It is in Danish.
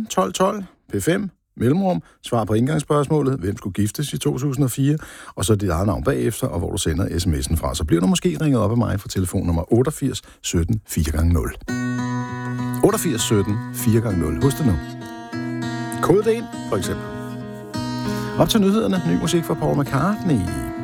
12 12, P5, mellemrum, svar på indgangsspørgsmålet, hvem skulle giftes i 2004, og så dit eget navn bagefter, og hvor du sender sms'en fra. Så bliver du måske ringet op af mig fra telefonnummer 88 17 4x0. 88 17 4x0. Husk det nu. Kode det ind, for eksempel. Op til nyhederne. Ny musik fra Paul McCartney.